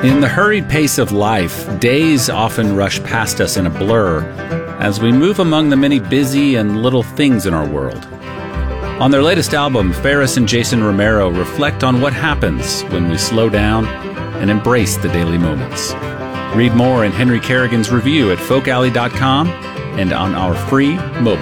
In the hurried pace of life, days often rush past us in a blur as we move among the many busy and little things in our world. On their latest album, Ferris and Jason Romero reflect on what happens when we slow down and embrace the daily moments. Read more in Henry Kerrigan's review at folkalley.com and on our free mobile